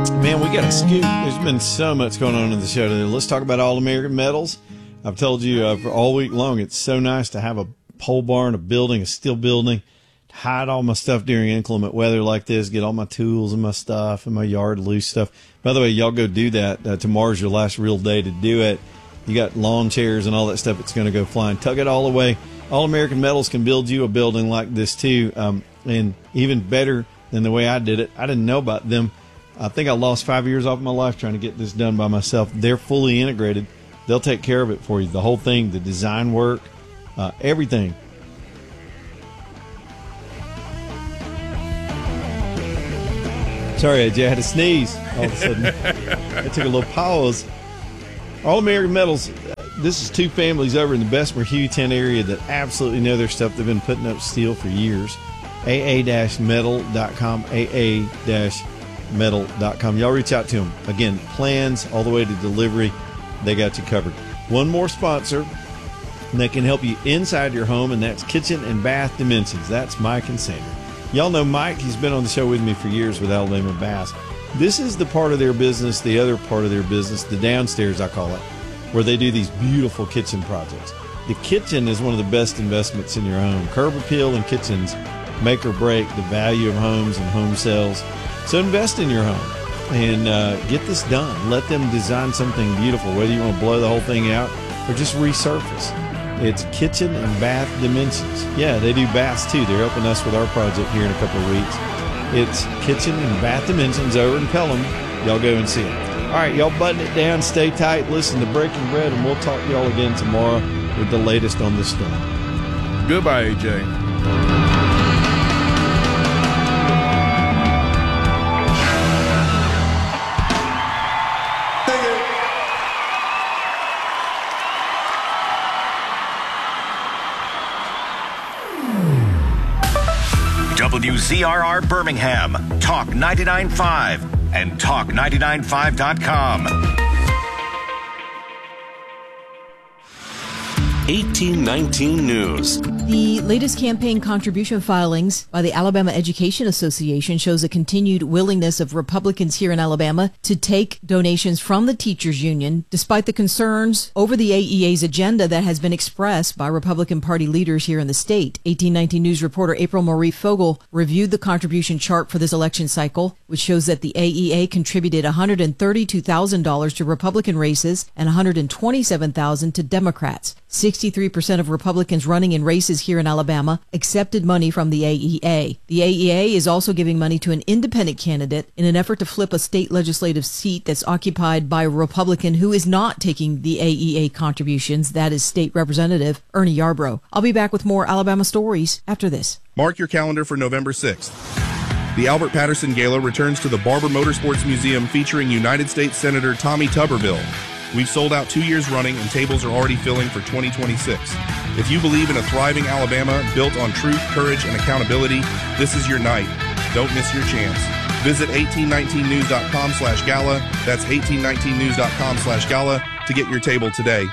Man, we got a scoop. There's been so much going on in the show today. Let's talk about All-American Metals. I've told you for all week long, it's so nice to have a pole barn, a building, a steel building, to hide all my stuff during inclement weather like this, get all my tools and my stuff and my yard loose stuff. By the way, y'all go do that. Tomorrow's your last real day to do it. You got lawn chairs and all that stuff. It's going to go flying. Tug it all away. All-American Metals can build you a building like this, too, and even better than the way I did it. I didn't know about them. I think I lost 5 years off my life trying to get this done by myself. They're fully integrated. They'll take care of it for you. The whole thing, the design work, everything. Sorry, AJ, I had to sneeze all of a sudden. I took a little pause. All-American Metals, this is two families over in the Bessemer Houghton area that absolutely know their stuff. They've been putting up steel for years. AA-metal.com, AA-metal.com. Y'all reach out to them. Again, plans all the way to delivery. They got you covered. One more sponsor that can help you inside your home, and that's Kitchen and Bath Dimensions. That's Mike and Sandra. Y'all know Mike. He's been on the show with me for years with Alabama Bass. This is the part of their business, the other part of their business, the downstairs, I call it, where they do these beautiful kitchen projects. The kitchen is one of the best investments in your home. Curb appeal and kitchens make or break the value of homes and home sales. So invest in your home and get this done. Let them design something beautiful, whether you want to blow the whole thing out or just resurface. It's Kitchen and Bath Dimensions. Yeah, they do baths too. They're helping us with our project here in a couple of weeks. It's Kitchen and Bath Dimensions over in Pelham. Y'all go and see it. All right, y'all button it down, stay tight, listen to Breaking Bread, and we'll talk to y'all again tomorrow with the latest on this storm. Goodbye, AJ. WZRR Birmingham, Talk 99.5 and Talk995.com. 1819 News. The latest campaign contribution filings by the Alabama Education Association shows a continued willingness of Republicans here in Alabama to take donations from the teachers union, despite the concerns over the AEA's agenda that has been expressed by Republican Party leaders here in the state. 1819 News reporter April Marie Fogel reviewed the contribution chart for this election cycle, which shows that the AEA contributed $132,000 to Republican races and $127,000 to Democrats. 63% of Republicans running in races here in Alabama accepted money from the AEA. The AEA is also giving money to an independent candidate in an effort to flip a state legislative seat that's occupied by a Republican who is not taking the AEA contributions. That is State Representative Ernie Yarbrough. I'll be back with more Alabama stories after this. Mark your calendar for November 6th. The Albert Patterson Gala returns to the Barber Motorsports Museum featuring United States Senator Tommy Tuberville. We've sold out 2 years running, and tables are already filling for 2026. If you believe in a thriving Alabama built on truth, courage, and accountability, this is your night. Don't miss your chance. Visit 1819news.com/gala. That's 1819news.com/gala to get your table today.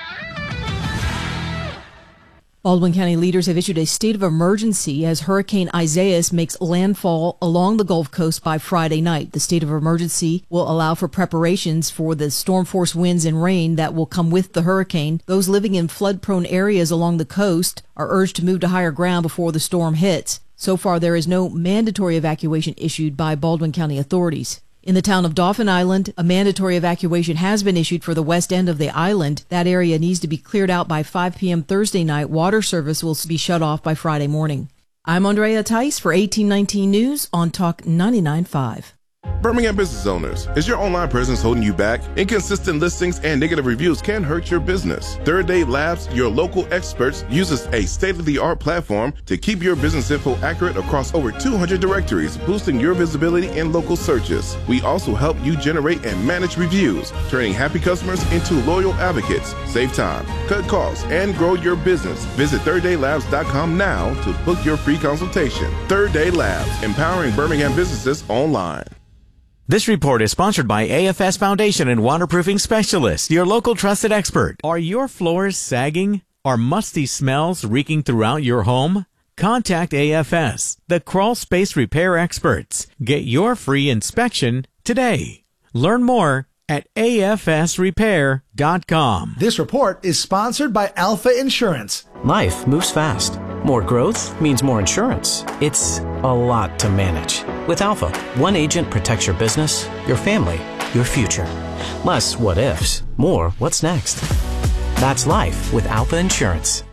Baldwin County leaders have issued a state of emergency as Hurricane Isaias makes landfall along the Gulf Coast by Friday night. The state of emergency will allow for preparations for the storm force winds and rain that will come with the hurricane. Those living in flood-prone areas along the coast are urged to move to higher ground before the storm hits. So far, there is no mandatory evacuation issued by Baldwin County authorities. In the town of Dauphin Island, a mandatory evacuation has been issued for the west end of the island. That area needs to be cleared out by 5 p.m. Thursday night. Water service will be shut off by Friday morning. I'm Andrea Tice for 1819 News on Talk 99.5. Birmingham business owners, is your online presence holding you back? Inconsistent listings and negative reviews can hurt your business. Third Day Labs, your local experts, uses a state-of-the-art platform to keep your business info accurate across over 200 directories, boosting your visibility in local searches. We also help you generate and manage reviews, turning happy customers into loyal advocates. Save time, cut costs, and grow your business. Visit thirddaylabs.com now to book your free consultation. Third Day Labs, empowering Birmingham businesses online. This report is sponsored by AFS Foundation and Waterproofing Specialist, your local trusted expert. Are your floors sagging? Are musty smells reeking throughout your home? Contact AFS, the crawl space repair experts. Get your free inspection today. Learn more at afsrepair.com. This report is sponsored by Alpha Insurance. Life moves fast. More growth means more insurance. It's a lot to manage. With Alpha, one agent protects your business, your family, your future. Less what ifs, more what's next. That's life with Alpha Insurance.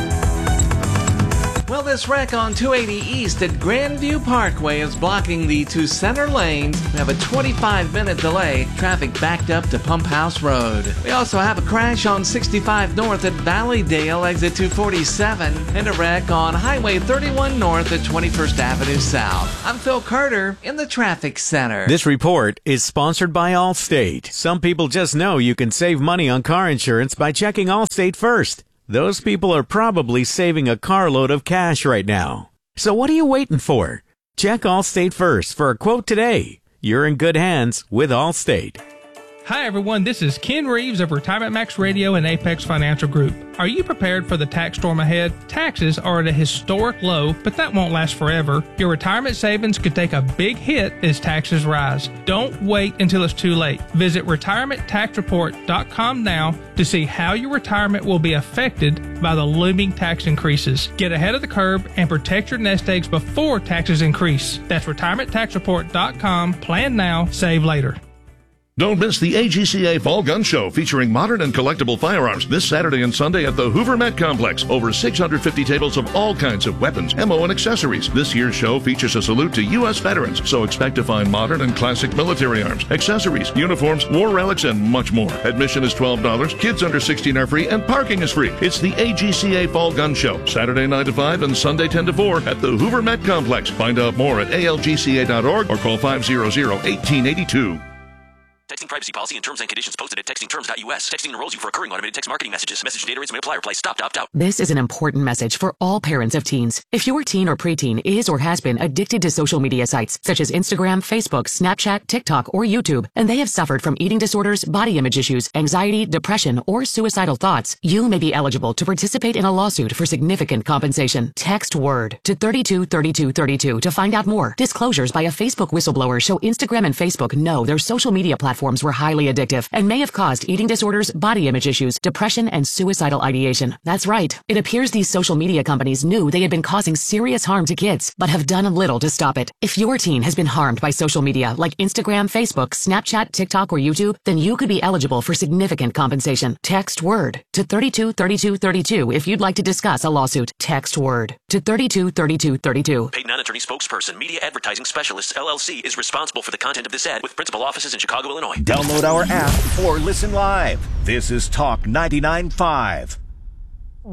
Well, this wreck on 280 East at Grandview Parkway is blocking the two center lanes. We have a 25-minute delay. Traffic backed up to Pump House Road. We also have a crash on 65 North at Valleydale, exit 247, and a wreck on Highway 31 North at 21st Avenue South. I'm Phil Carter in the Traffic Center. This report is sponsored by Allstate. Some people just know you can save money on car insurance by checking Allstate first. Those people are probably saving a carload of cash right now. So what are you waiting for? Check Allstate first for a quote today. You're in good hands with Allstate. Hi everyone, this is Ken Reeves of Retirement Max Radio and Apex Financial Group. Are you prepared for the tax storm ahead? Taxes are at a historic low, but that won't last forever. Your retirement savings could take a big hit as taxes rise. Don't wait until it's too late. Visit retirementtaxreport.com now to see how your retirement will be affected by the looming tax increases. Get ahead of the curve and protect your nest eggs before taxes increase. That's retirementtaxreport.com. Plan now, save later. Don't miss the AGCA Fall Gun Show featuring modern and collectible firearms this Saturday and Sunday at the Hoover Met Complex. Over 650 tables of all kinds of weapons, ammo, and accessories. This year's show features a salute to U.S. veterans, so expect to find modern and classic military arms, accessories, uniforms, war relics, and much more. Admission is $12, kids under 16 are free, and parking is free. It's the AGCA Fall Gun Show, Saturday 9 to 5 and Sunday 10 to 4 at the Hoover Met Complex. Find out more at algca.org or call 500-1882. Texting privacy policy and terms and conditions posted at textingterms.us. Texting enrolls you for recurring automated text marketing messages. Message data rates may apply. Reply stop to opt out. This is an important message for all parents of teens. If your teen or preteen is or has been addicted to social media sites such as Instagram, Facebook, Snapchat, TikTok, or YouTube, and they have suffered from eating disorders, body image issues, anxiety, depression, or suicidal thoughts, you may be eligible to participate in a lawsuit for significant compensation. Text WORD to 323232 to find out more. Disclosures by a Facebook whistleblower show Instagram and Facebook know their social media platforms were highly addictive and may have caused eating disorders, body image issues, depression, and suicidal ideation. That's right. It appears these social media companies knew they had been causing serious harm to kids, but have done little to stop it. If your teen has been harmed by social media like Instagram, Facebook, Snapchat, TikTok, or YouTube, then you could be eligible for significant compensation. Text WORD to 323232 if you'd like to discuss a lawsuit. Text WORD to 323232. Paid non-attorney spokesperson, Media Advertising Specialists, LLC, is responsible for the content of this ad with principal offices in Chicago, Illinois. Download our app or listen live. This is Talk 99.5.